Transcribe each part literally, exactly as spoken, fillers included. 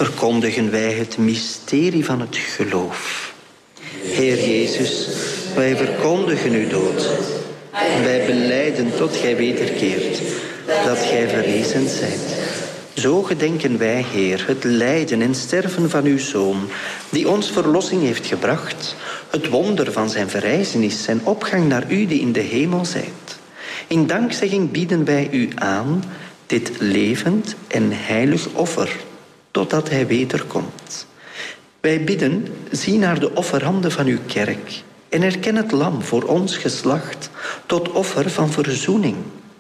verkondigen wij het mysterie van het geloof. Heer Jezus, wij verkondigen uw dood. Wij belijden tot gij wederkeert, dat gij verrezen zijt. Zo gedenken wij, Heer, het lijden en sterven van uw Zoon, die ons verlossing heeft gebracht, het wonder van zijn verrijzenis, zijn opgang naar u die in de hemel zijt. In dankzegging bieden wij u aan dit levend en heilig offer, totdat hij wederkomt. Wij bidden, zie naar de offerhanden van uw kerk en erken het lam voor ons geslacht tot offer van verzoening.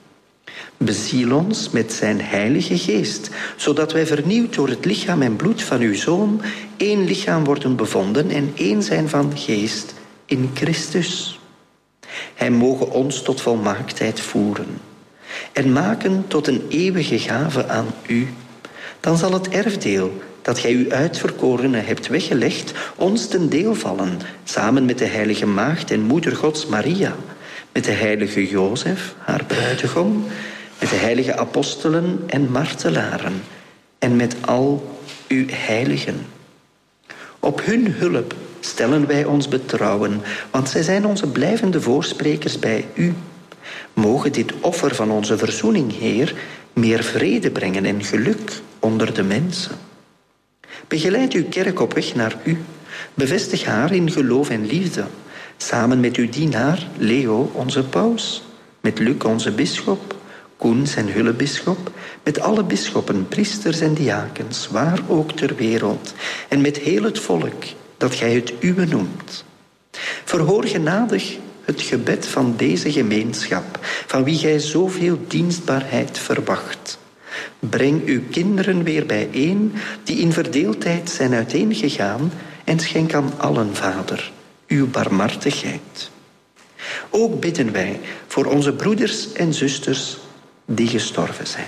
Beziel ons met zijn heilige geest, zodat wij vernieuwd door het lichaam en bloed van uw Zoon één lichaam worden bevonden en één zijn van geest in Christus. Hij moge ons tot volmaaktheid voeren en maken tot een eeuwige gave aan u. Dan zal het erfdeel dat gij uw uitverkorenen hebt weggelegd ons ten deel vallen, samen met de heilige maagd en moeder Gods Maria, met de heilige Jozef, haar bruidegom, met de heilige apostelen en martelaren en met al uw heiligen. Op hun hulp stellen wij ons betrouwen, want zij zijn onze blijvende voorsprekers bij u. Mogen dit offer van onze verzoening, Heer, meer vrede brengen en geluk onder de mensen. Begeleid uw kerk op weg naar u. Bevestig haar in geloof en liefde, samen met uw dienaar Leo, onze paus, met Luc, onze bisschop, Koen, zijn hullebisschop, met alle bisschoppen, priesters en diakens, waar ook ter wereld, en met heel het volk dat gij het uwe noemt. Verhoor genadig het gebed van deze gemeenschap, van wie gij zoveel dienstbaarheid verwacht. Breng uw kinderen weer bijeen, die in verdeeldheid zijn uiteengegaan, en schenk aan allen, Vader, uw barmhartigheid. Ook bidden wij voor onze broeders en zusters die gestorven zijn.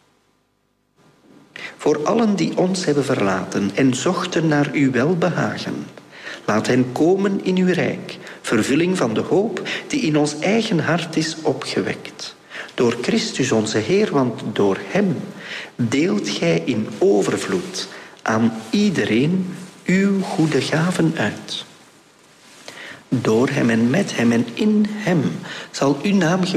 Voor allen die ons hebben verlaten en zochten naar uw welbehagen. Laat hen komen in uw rijk, vervulling van de hoop die in ons eigen hart is opgewekt. Door Christus onze Heer, want door hem deelt gij in overvloed aan iedereen uw goede gaven uit. Door hem en met hem en in hem zal uw naam